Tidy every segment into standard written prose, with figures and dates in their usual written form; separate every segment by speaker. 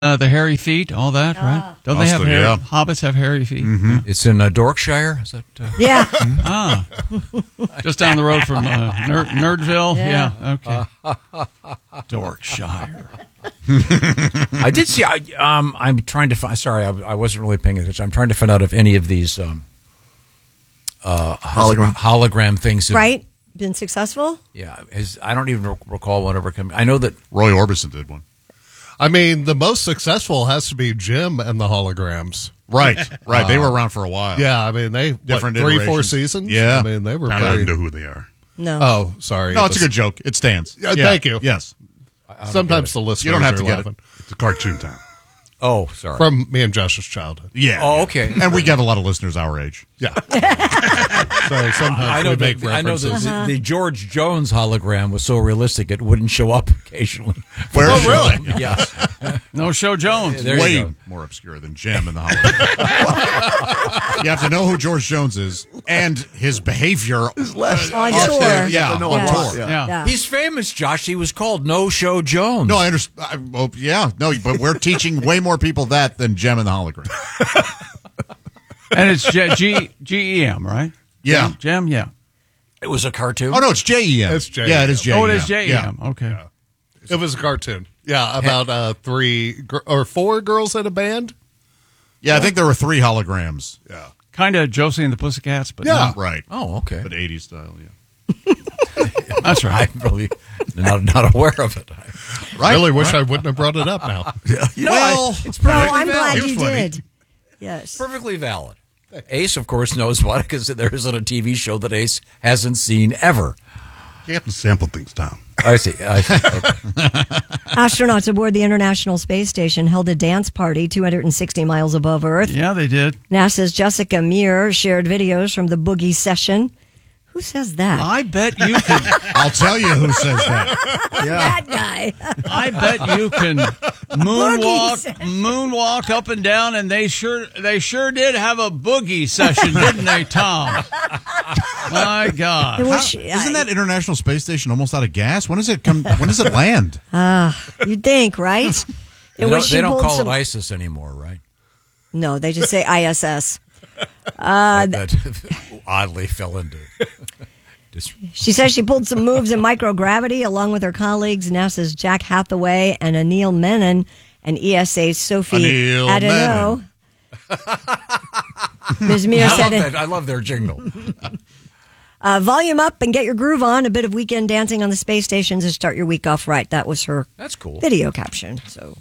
Speaker 1: the hairy feet, all that, right? Don't they have hair?
Speaker 2: Yeah.
Speaker 1: Hobbits have hairy feet.
Speaker 2: Mm-hmm.
Speaker 3: It's in Dorkshire. Is that?
Speaker 4: Yeah.
Speaker 1: Just down the road from Nerdville. Yeah. Okay. Dorkshire.
Speaker 3: I did see. I'm trying to find. Sorry, I wasn't really paying attention. I'm trying to find out if any of these hologram things.
Speaker 4: Right? Been successful?
Speaker 3: Yeah. I don't even recall one ever coming. I know that
Speaker 2: Roy Orbison did one.
Speaker 5: I mean, the most successful has to be Jim and the holograms.
Speaker 2: Right. They were around for a while.
Speaker 5: Yeah, I mean, they
Speaker 2: Different
Speaker 5: 3-4
Speaker 2: iterations.
Speaker 5: seasons.
Speaker 2: Yeah.
Speaker 5: I mean, they were
Speaker 2: I
Speaker 5: very.
Speaker 2: don't know who they are.
Speaker 4: No.
Speaker 5: Oh, sorry.
Speaker 2: No, it's a good joke. It stands.
Speaker 5: Yeah, thank you.
Speaker 2: Yes.
Speaker 5: Sometimes the listeners
Speaker 2: You don't have to
Speaker 5: are
Speaker 2: get
Speaker 5: laughing.
Speaker 2: it. It's a cartoon time.
Speaker 3: Oh, sorry.
Speaker 5: From me and Josh's childhood.
Speaker 2: Yeah.
Speaker 3: Oh, okay.
Speaker 2: And we get a lot of listeners our age.
Speaker 5: Yeah. So sometimes
Speaker 3: I know
Speaker 5: we make
Speaker 3: I know
Speaker 5: references.
Speaker 3: that the George Jones hologram was so realistic it wouldn't show up occasionally.
Speaker 2: Where? Oh, really?
Speaker 3: Yeah.
Speaker 1: No Show Jones.
Speaker 3: There you
Speaker 2: Way
Speaker 3: go.
Speaker 2: more obscure than Jim and the hologram. You have to know who George Jones is and his behavior.
Speaker 4: On tour.
Speaker 2: Yeah,
Speaker 4: No,
Speaker 2: on
Speaker 4: yes.
Speaker 2: tour.
Speaker 1: Yeah.
Speaker 4: Yeah.
Speaker 3: He's famous, Josh. He was called No Show Jones.
Speaker 2: No, I understand. Well, yeah, no, but we're teaching way more people that than Gem and the hologram.
Speaker 1: And it's GEM, right?
Speaker 2: Yeah.
Speaker 1: Gem, yeah.
Speaker 3: It was a cartoon.
Speaker 2: Oh no, it's JEM.
Speaker 5: It's JEM.
Speaker 2: Yeah, it is JEM.
Speaker 1: Oh, it is JEM.
Speaker 2: Yeah.
Speaker 1: Okay.
Speaker 5: It was a cartoon. Yeah, about 4 girls in a band.
Speaker 2: Yeah, I think there were 3 holograms.
Speaker 5: Yeah.
Speaker 1: Kind of Josie and the Pussycats, but
Speaker 5: Yeah.
Speaker 2: Right.
Speaker 3: Oh, okay.
Speaker 2: But 80s style, yeah.
Speaker 1: that's right.
Speaker 3: I'm really not aware of it.
Speaker 5: I really wish I wouldn't have brought it up now.
Speaker 2: Well,
Speaker 3: It's
Speaker 4: No,
Speaker 3: perfectly
Speaker 4: I'm glad
Speaker 3: valid.
Speaker 2: It was
Speaker 4: you
Speaker 2: funny.
Speaker 4: did. Yes.
Speaker 3: Perfectly valid. Ace, of course, knows about it because there isn't a TV show that Ace hasn't seen ever.
Speaker 2: you have to sample things down.
Speaker 3: I see. Okay.
Speaker 4: Astronauts aboard the International Space Station held a dance party 260 miles above Earth.
Speaker 1: Yeah, they did.
Speaker 4: NASA's Jessica Meir shared videos from the Boogie session. Who says that?
Speaker 1: I bet you can.
Speaker 2: I'll tell you who says that.
Speaker 4: That guy.
Speaker 1: I bet you can moonwalk up and down, and they sure did have a boogie session, didn't they, Tom? My God.
Speaker 2: Isn't that International Space Station almost out of gas? When does it come? When does it land?
Speaker 4: You'd think, right?
Speaker 3: They don't call it ISIS anymore, right?
Speaker 4: No, they just say ISS.
Speaker 3: That oddly fell into.
Speaker 4: She says she pulled some moves in microgravity along with her colleagues, NASA's Jack Hathaway and Anil Menon, and ESA's Sophie
Speaker 2: Anil
Speaker 4: Adeno. Ms. Meir said,
Speaker 3: I love their jingle.
Speaker 4: volume up and get your groove on. A bit of weekend dancing on the space station to start your week off right. That was her
Speaker 3: That's cool.
Speaker 4: video caption. So,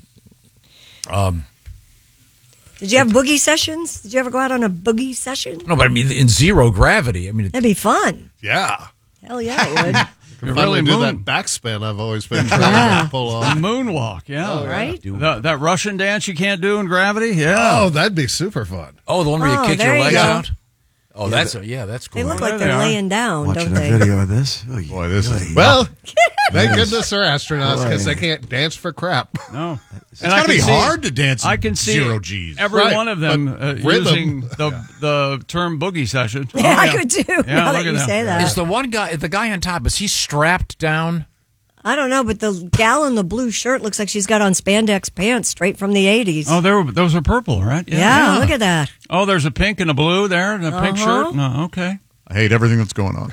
Speaker 4: did you have boogie sessions? Did you ever go out on a boogie session?
Speaker 3: No, but I mean, in zero gravity. I mean,
Speaker 4: That'd be fun.
Speaker 5: Yeah.
Speaker 4: Hell yeah, it would.
Speaker 1: You
Speaker 5: Finally
Speaker 1: really
Speaker 5: do that
Speaker 1: moon,
Speaker 5: backspin I've always been trying to pull off.
Speaker 1: moonwalk, yeah.
Speaker 4: Right?
Speaker 1: That Russian dance you can't do in gravity, yeah.
Speaker 5: Oh, that'd be super fun.
Speaker 3: oh, the one where you
Speaker 4: Oh,
Speaker 3: kick
Speaker 4: there
Speaker 3: your
Speaker 4: you
Speaker 3: legs
Speaker 4: go.
Speaker 3: out. Oh, that's that's cool.
Speaker 4: They look
Speaker 1: There
Speaker 4: like
Speaker 1: they
Speaker 4: they're
Speaker 1: are.
Speaker 4: laying down,
Speaker 6: Watching
Speaker 4: don't
Speaker 6: a
Speaker 4: they?
Speaker 6: video of this. Oh,
Speaker 2: Boy, this is
Speaker 5: Well, thank goodness they're astronauts because they can't dance for crap.
Speaker 1: No.
Speaker 2: It's got to be hard to dance.
Speaker 1: I can see
Speaker 2: zero G's.
Speaker 1: every
Speaker 5: Right,
Speaker 1: one of them
Speaker 5: but rhythm-
Speaker 1: using the term boogie session.
Speaker 4: Yeah,
Speaker 1: Oh,
Speaker 4: I could too.
Speaker 1: Yeah,
Speaker 4: now that
Speaker 1: look at
Speaker 4: you
Speaker 1: that.
Speaker 4: say that.
Speaker 3: Is the guy on top? Is he strapped down?
Speaker 4: I don't know, but the gal in the blue shirt looks like she's got on spandex pants straight from the 80s.
Speaker 1: Oh, those are purple, right?
Speaker 4: yeah, look at that.
Speaker 1: Oh, there's a pink and a blue there, and a pink shirt. No, okay.
Speaker 2: I hate everything that's going on.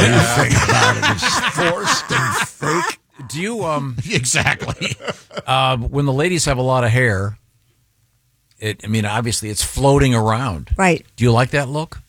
Speaker 3: Forced and fake. Do you
Speaker 2: Exactly.
Speaker 3: when the ladies have a lot of hair? Obviously, it's floating around.
Speaker 4: Right.
Speaker 3: Do you like that look?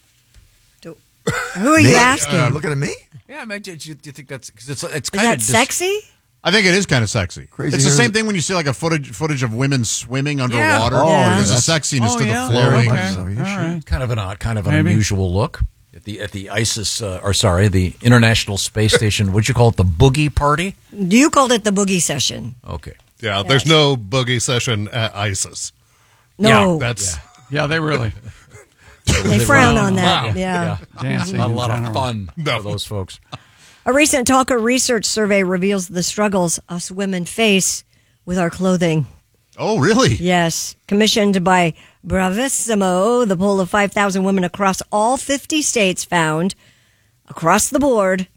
Speaker 4: Who are you asking?
Speaker 6: Looking at me?
Speaker 3: Yeah, do you think that's because it's
Speaker 4: Is
Speaker 3: kind
Speaker 4: that
Speaker 3: of
Speaker 4: sexy?
Speaker 2: I think it is kind of sexy.
Speaker 6: Crazy
Speaker 2: It's the
Speaker 6: hair.
Speaker 2: same thing when you see like a footage of women swimming underwater.
Speaker 4: Oh, yeah.
Speaker 2: There's a
Speaker 6: that's-
Speaker 2: sexiness to the
Speaker 1: yeah.
Speaker 2: flowing.
Speaker 1: Okay.
Speaker 6: So, yeah,
Speaker 1: All
Speaker 6: sure.
Speaker 1: right.
Speaker 3: kind of an
Speaker 1: Maybe.
Speaker 3: unusual look at the ISIS the International Space Station. What'd you call it? The boogie party?
Speaker 4: You called it the boogie session.
Speaker 3: Okay.
Speaker 5: Yeah, there's no boogie session at ISIS.
Speaker 4: No,
Speaker 5: That's
Speaker 1: Yeah, they really
Speaker 4: they frown on that.
Speaker 5: Wow.
Speaker 4: Yeah.
Speaker 1: dancing.
Speaker 3: Not a
Speaker 1: in
Speaker 3: lot of
Speaker 1: general.
Speaker 3: fun
Speaker 5: No.
Speaker 3: for those folks.
Speaker 4: A recent Talker research survey reveals the struggles us women face with our clothing.
Speaker 2: Oh, really?
Speaker 4: Yes. Commissioned by Bravissimo, the poll of 5,000 women across all 50 states found, across the board,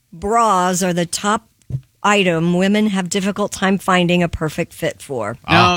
Speaker 4: bras are the top item women have difficult time finding a perfect fit for.
Speaker 1: Now,